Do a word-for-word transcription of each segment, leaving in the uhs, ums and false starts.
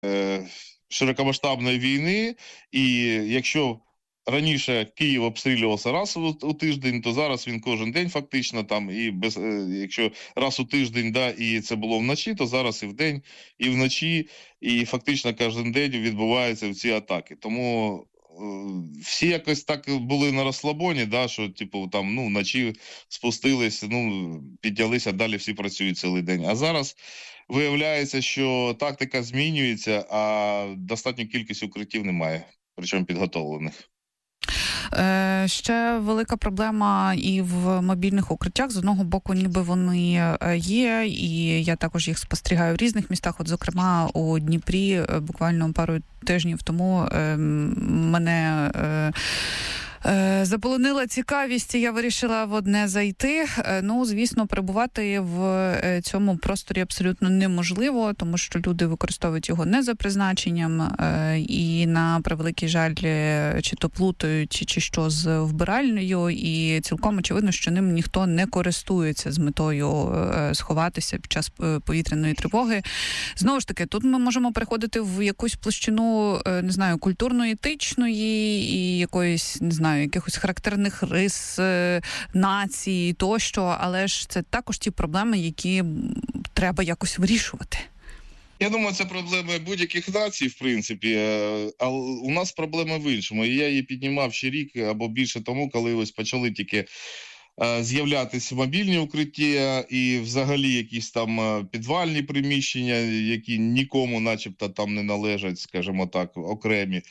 е, широкомасштабної війни, і якщо раніше Київ обстрілювався раз у, у тиждень, то зараз він кожен день фактично там, і без, е, якщо раз у тиждень, да, і це було вночі, то зараз і вдень, і вночі, і фактично кожен день відбуваються ці атаки. Тому е, всі якось так були на розслабоні, да, що типу там, ну, вночі спустились, ну, піднялися, далі всі працюють цілий день. А зараз виявляється, що тактика змінюється, а достатньо кількість укриттів немає, причому підготовлених. Е, ще велика проблема і в мобільних укриттях. З одного боку, ніби вони є, і я також їх спостерігаю в різних містах. От, зокрема, у Дніпрі буквально пару тижнів тому е, мене... Е, заполонила цікавість, і я вирішила в одне зайти. Ну, звісно, перебувати в цьому просторі абсолютно неможливо, тому що люди використовують його не за призначенням, і на превеликий жаль, чи то плутають, чи що з вбиральнею, і цілком очевидно, що ним ніхто не користується з метою сховатися під час повітряної тривоги. Знову ж таки, тут ми можемо переходити в якусь площину, не знаю, культурно-етичної і якоїсь, не знаю, якихось характерних рис е, нації тощо, але ж це також ті проблеми, які треба якось вирішувати. Я думаю, це проблеми будь-яких націй, в принципі, а у нас проблема в іншому. І я її піднімав ще рік або більше тому, коли ось почали тільки з'являтися мобільні укриття і взагалі якісь там підвальні приміщення, які нікому начебто там не належать, скажімо так, окремі.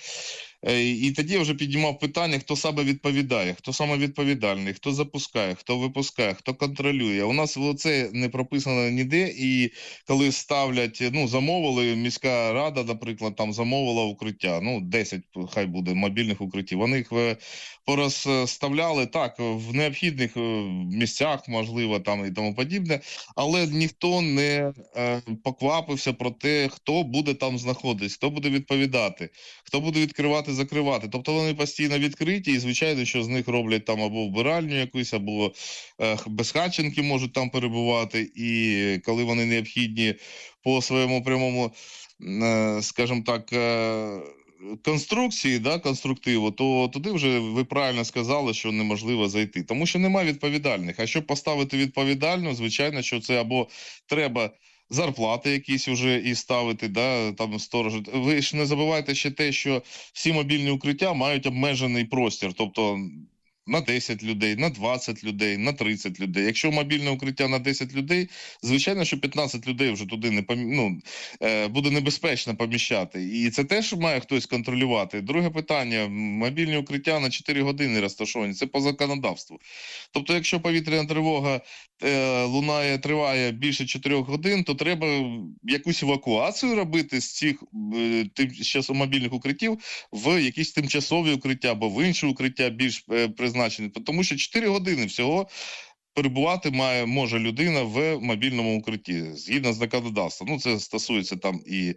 І тоді я вже піднімав питання, хто саме відповідає, хто саме відповідальний, хто запускає, хто випускає, хто контролює. У нас це не прописано ніде, і коли ставлять, ну, замовили, міська рада, наприклад, там замовила укриття, ну, десять, хай буде, мобільних укриттів. Вони їх порозставляли, так, в необхідних місцях, можливо, там і тому подібне, але ніхто не е, поквапився про те, хто буде там знаходитись, хто буде відповідати, хто буде відкривати, закривати. Тобто вони постійно відкриті, і, звичайно, що з них роблять там або вбиральню якусь, або е, безхатченки можуть там перебувати, і коли вони необхідні по своєму прямому, е, скажімо так, е, конструкції, да, конструктиву, то туди вже ви правильно сказали, що неможливо зайти. Тому що немає відповідальних. А щоб поставити відповідальну, звичайно, що це або треба зарплати якісь вже і ставити, да, там сторожі. Ви ж не забувайте ще те, що всі мобільні укриття мають обмежений простір, тобто на десять людей, на двадцять людей, на тридцять людей. Якщо мобільне укриття на десять людей, звичайно, що п'ятнадцять людей вже туди не помі... ну, е, буде небезпечно поміщати. І це теж має хтось контролювати. Друге питання. Мобільні укриття на чотири години розташовані. Це по законодавству. Тобто, якщо повітряна тривога е, лунає, триває більше чотирьох годин, то треба якусь евакуацію робити з цих е, тим, мобільних укриттів в якісь тимчасові укриття або в інші укриття більш е, призначені. Тому що чотири години всього перебувати має, може людина в мобільному укритті, згідно з законодавством. Ну, це стосується там і,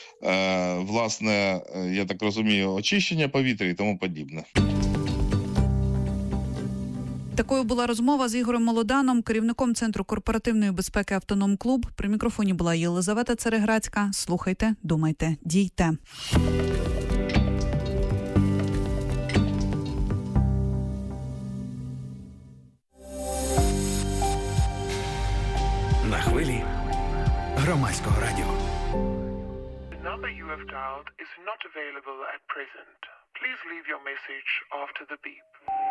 е, власне, я так розумію, очищення повітря і тому подібне. Такою була розмова з Ігорем Молоданом, керівником Центру корпоративної безпеки «Автоном Клуб». При мікрофоні була Єлизавета Цереграцька. Слухайте, думайте, дійте. На хвилі Громадського радіо. The number you have dialed is not available at present. Please leave your message after the beep.